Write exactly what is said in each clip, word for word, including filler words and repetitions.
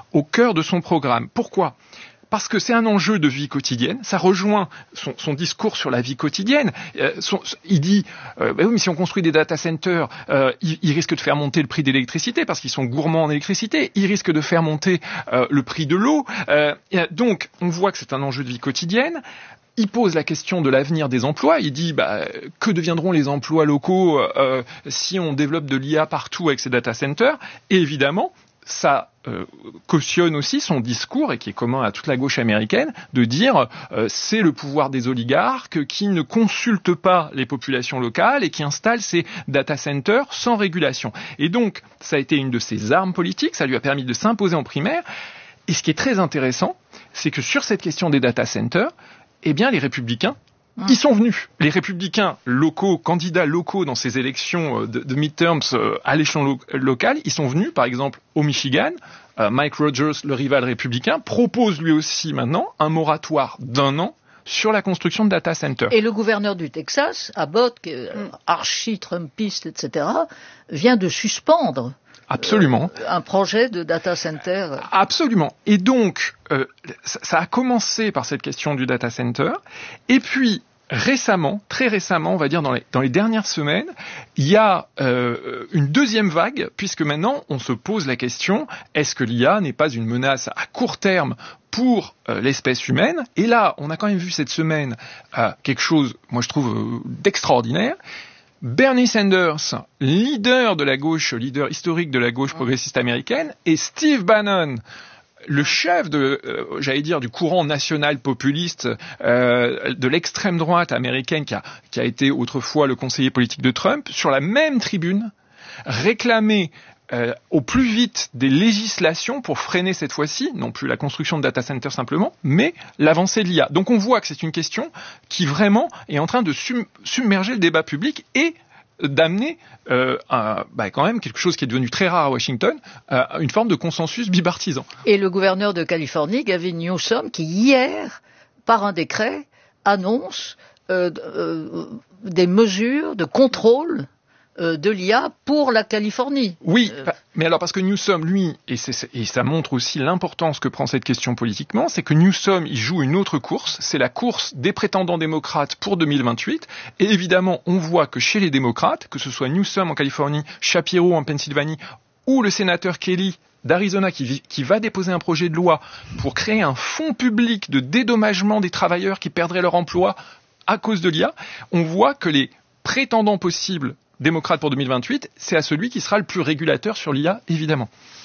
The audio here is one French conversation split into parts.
au cœur de son programme. Pourquoi ? Parce que c'est un enjeu de vie quotidienne, ça rejoint son, son discours sur la vie quotidienne. Euh, son, il dit, euh, bah oui, mais si on construit des data centers, euh, il, il risque de faire monter le prix de l'électricité parce qu'ils sont gourmands en électricité. Il risque de faire monter euh, le prix de l'eau. Euh, et donc, on voit que c'est un enjeu de vie quotidienne. Il pose la question de l'avenir des emplois. Il dit, bah, que deviendront les emplois locaux euh, si on développe de l'I A partout avec ces data centers ? Et évidemment, ça euh, cautionne aussi son discours, et qui est commun à toute la gauche américaine, de dire euh, c'est le pouvoir des oligarques qui ne consultent pas les populations locales et qui installent ces data centers sans régulation. Et donc, ça a été une de ses armes politiques, ça lui a permis de s'imposer en primaire. Et ce qui est très intéressant, c'est que sur cette question des data centers, eh bien, les républicains, ils sont venus. Les républicains locaux, candidats locaux dans ces élections de, de midterms à l'échelon lo- local, ils sont venus, par exemple, au Michigan. Euh, Mike Rogers, le rival républicain, propose lui aussi maintenant un moratoire d'un an sur la construction de data centers. Et le gouverneur du Texas, Abbott, qui est archi-trumpiste, et cetera, vient de suspendre Absolument. Euh, un projet de data center. Absolument. Et donc, euh, ça, ça a commencé par cette question du data center. Et puis, récemment, très récemment, on va dire dans les, dans les dernières semaines, il y a euh, une deuxième vague, puisque maintenant, on se pose la question, est-ce que l'I A n'est pas une menace à court terme pour euh, l'espèce humaine ? Et là, on a quand même vu cette semaine euh, quelque chose, moi je trouve, euh, d'extraordinaire. Bernie Sanders, leader de la gauche, leader historique de la gauche progressiste américaine, et Steve Bannon, le chef de, euh, j'allais dire, du courant national populiste euh, de l'extrême droite américaine, qui a, qui a été autrefois le conseiller politique de Trump, sur la même tribune, réclamait Euh, au plus vite des législations pour freiner cette fois-ci, non plus la construction de data centers simplement, mais l'avancée de l'I A. Donc on voit que c'est une question qui vraiment est en train de sum- submerger le débat public et d'amener euh, un, bah, quand même quelque chose qui est devenu très rare à Washington, euh, une forme de consensus bipartisan. Et le gouverneur de Californie, Gavin Newsom, qui hier, par un décret, annonce euh, euh, des mesures de contrôle de l'I A pour la Californie. Oui, euh... mais alors parce que Newsom, lui, et, c'est, et ça montre aussi l'importance que prend cette question politiquement, c'est que Newsom, il joue une autre course, c'est la course des prétendants démocrates pour deux mille vingt-huit, et évidemment, on voit que chez les démocrates, que ce soit Newsom en Californie, Shapiro en Pennsylvanie, ou le sénateur Kelly d'Arizona qui, qui va déposer un projet de loi pour créer un fonds public de dédommagement des travailleurs qui perdraient leur emploi à cause de l'I A, on voit que les prétendants possibles démocrate pour deux mille vingt-huit, c'est à celui qui sera le plus régulateur sur l'I A, évidemment.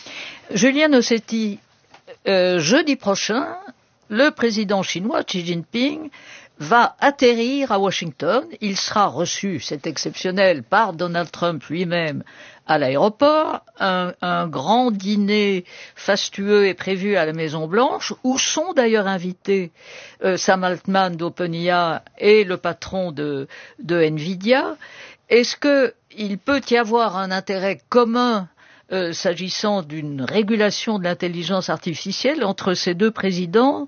Julien Nossetti, euh, jeudi prochain, le président chinois Xi Jinping va atterrir à Washington. Il sera reçu, c'est exceptionnel, par Donald Trump lui-même à l'aéroport. Un, un grand dîner fastueux est prévu à la Maison-Blanche, où sont d'ailleurs invités euh, Sam Altman d'OpenAI et le patron de, de Nvidia. Est-ce qu'il peut y avoir un intérêt commun euh, s'agissant d'une régulation de l'intelligence artificielle entre ces deux présidents,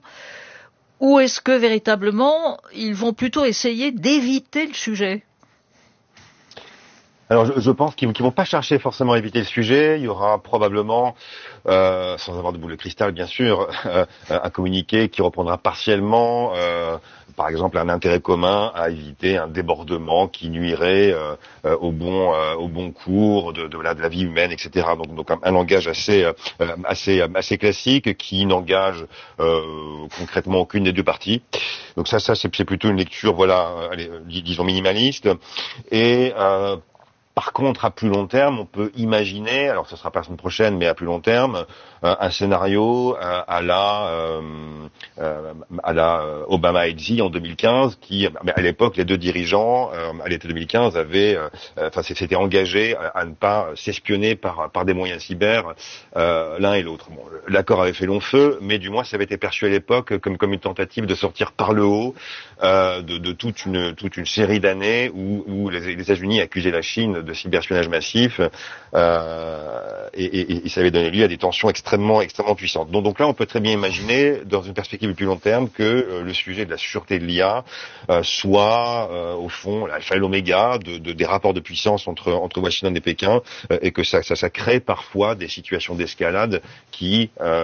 ou est-ce que véritablement ils vont plutôt essayer d'éviter le sujet ? Alors je, je pense qu'ils ne vont pas chercher forcément à éviter le sujet. Il y aura probablement, euh, sans avoir de boule de cristal bien sûr, euh, un communiqué qui reprendra partiellement, euh, par exemple, un intérêt commun à éviter un débordement qui nuirait euh, euh, au bon euh, au bon cours de, de, la, de la vie humaine, et cetera. Donc, donc un, un langage assez euh, assez assez classique qui n'engage euh, concrètement aucune des deux parties. Donc ça ça c'est, c'est plutôt une lecture voilà, allez, disons minimaliste et euh, par contre, à plus long terme, on peut imaginer, alors ce sera pas la semaine prochaine, mais à plus long terme, euh, un scénario euh, à la euh, euh, à la euh, Obama et Xi en deux mille quinze, qui, à l'époque, les deux dirigeants, euh, à l'été deux mille quinze, avaient, euh, enfin, s'étaient engagés à, à ne pas s'espionner par par des moyens cyber euh, l'un et l'autre. Bon, l'accord avait fait long feu, mais du moins, ça avait été perçu à l'époque comme comme une tentative de sortir par le haut euh, de, de toute une toute une série d'années où, où les, les États-Unis accusaient la Chine de cyberspionnage massif euh, et, et, et ça avait donné lieu à des tensions extrêmement extrêmement puissantes. Donc, donc là, on peut très bien imaginer, dans une perspective plus long terme, que euh, le sujet de la sûreté de l'I A euh, soit, euh, au fond, l'alpha et l'oméga de, de, des rapports de puissance entre, entre Washington et Pékin, euh, et que ça, ça, ça crée parfois des situations d'escalade qui, euh,